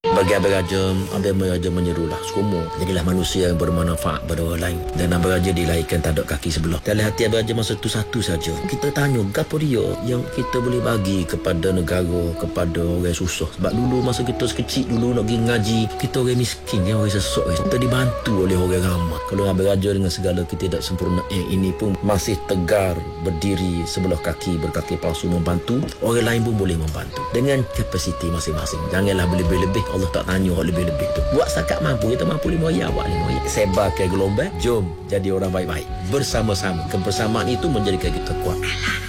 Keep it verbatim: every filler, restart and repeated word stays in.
Bagi Abang Raja, Abang Raja menyerulah semua jadilah manusia yang bermanfaat pada orang lain. Dan Abang Raja dilahirkan tak ada kaki sebelah. Dalam hati Abang Raja masa tu satu saja. Kita tanya, gapo dia yang kita boleh bagi kepada negara, kepada orang susah. Sebab dulu masa kita sekecil dulu nak pergi ngaji, kita orang miskin, ya, orang sesok. Kita dibantu oleh orang ramai. Kalau Abang Raja dengan segala ketidaksempurnaan ini pun masih tegar berdiri sebelah kaki, berkaki palsu membantu, orang lain pun boleh membantu dengan kapasiti masing-masing. Janganlah lebih-lebih. Allah tak tanya orang lebih-lebih tu. Buat sakat mampu, kita mampu lima ayat, buat lima ayat. Sebar ke gelombang, jom jadi orang baik-baik. Bersama-sama. Kebersamaan itu menjadikan kita kuat.